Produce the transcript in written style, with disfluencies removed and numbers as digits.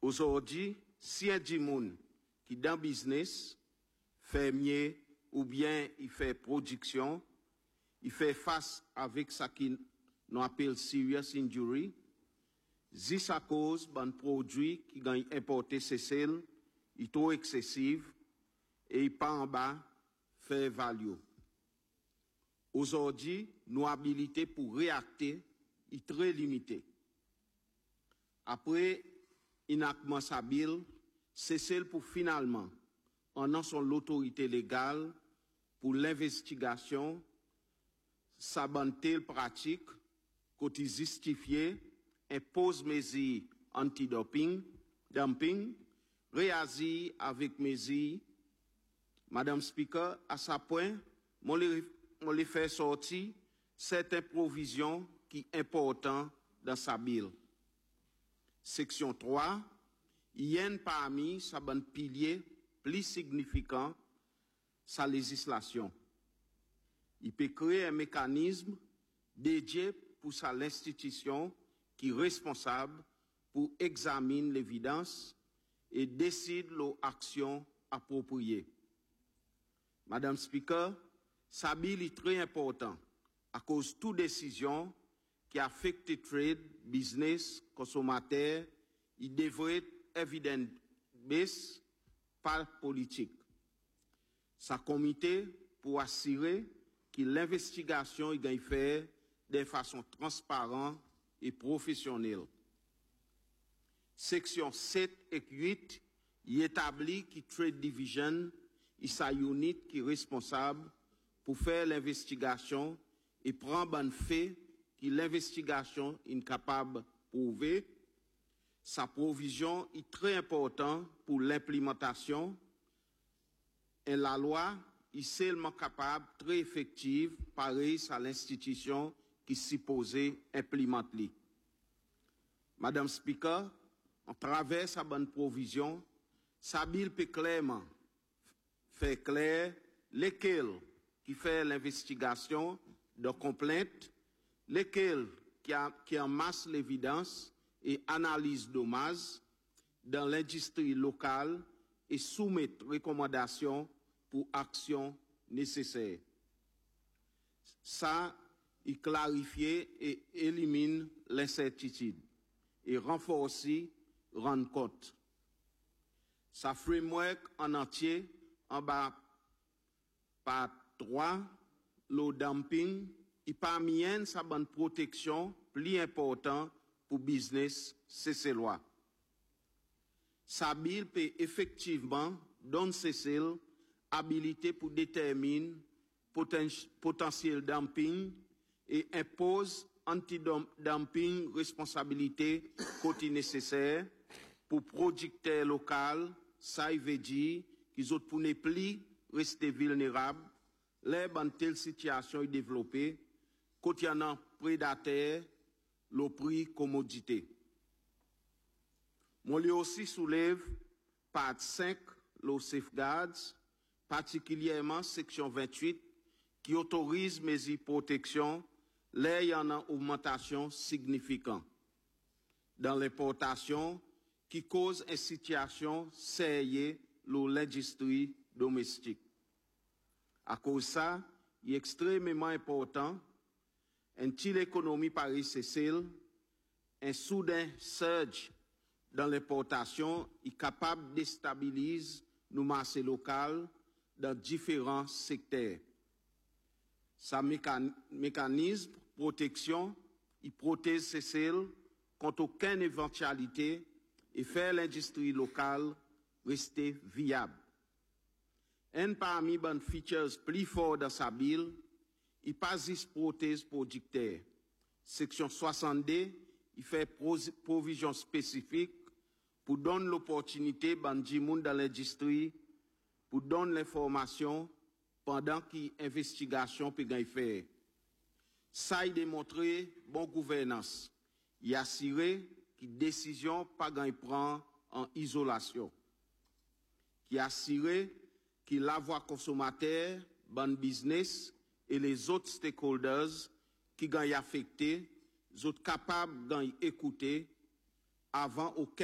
Aujourd'hui, si un dimoun qui dans business, fermier ou bien il fait production, il fait face avec ça qui nous appelle serious injury, c'est à cause d'un produit qui gagne importé cécile, il est trop excessif et il pas en bas fait value. Aujourd'hui, nos habilités pour réacter est très limitée. Après inactement sabile, c'est celle pour finalement, en en son l'autorité légale pour l'investigation, sa bonne pratique, côté justifié, impose mesures anti-dumping, réagit avec mesures. Madame Speaker, à ce point, moi les fait sortir certaines provisions qui sont importantes dans sa bill. Section 3, il y a parmi sa bonne pilier plus significant sa législation. Il peut créer un mécanisme dédié pour sa l'institution qui est responsable pour examiner l'évidence et décide l'action appropriée. Madame Speaker, sa bill est très important à cause de toute décision qui affecte le trade, business, consommateur, il devrait être evidence-based par politique. Sa comité pour assurer que l'investigation est faite de façon transparente et professionnelle. Section 7 et 8 y établit que Trade Division est sa unité qui est responsable pour faire l'investigation et prendre bonne fait que l'investigation est capable de prouver. Sa provision est très importante pour l'implémentation et la loi est seulement capable, très effective, pareil à l'institution qui est supposée implémenter. Madame Speaker, en travers sa bonne provision, sa bill peut clairement faire clair lesquels qui fait l'investigation de complainte, lesquels qui amassent l'évidence et analysent dommages dans l'industrie locale et soumettent recommandations pour actions nécessaires. Ça, il clarifie et élimine l'incertitude et renforce, rend compte. Sa framework en entier, en bas par 3, le dumping, et parmi elles, sa bonne protection plus importante pour business, c'est ces lois. Sa bill peut effectivement donner ces habilité pour déterminer potentiel dumping et impose anti-dumping responsabilité côté nécessaire pour producteurs locaux, ça veut dire qu'ils ont pour ne plus rester vulnérables, les bonnes telle situation est développée, côté en a prédateurs, le prix commodité. Mon lieu aussi soulève part 5, le safeguards, particulièrement section 28, qui autorise mesures de protection, là il y en a augmentation significante. Dans l'importation, qui cause une situation sérieuse dans l'industrie domestique. À cause de ça, il est extrêmement important, une telle économie Paris celle, un soudain surge dans l'importation est capable de déstabiliser nos marchés locaux dans différents secteurs. Sa mécanisme de protection, il protège ces celles contre aucune éventualité et fait l'industrie locale rester viable. Un parmi les features plus forts dans sa bill, il pas juste protège producteurs. Section 62, il fait provision spécifique pour donner l'opportunité bandimoun dans l'industrie pour donner l'information pendant que l'investigation peut gagner faire. Ça, il démontre bonne gouvernance. Il assuré que décision pas gagner prend en isolation. Qui assuré que la voix consommateur, ban business et les autres stakeholders qui gagnent affectés, sont capables d'écouter avant aucun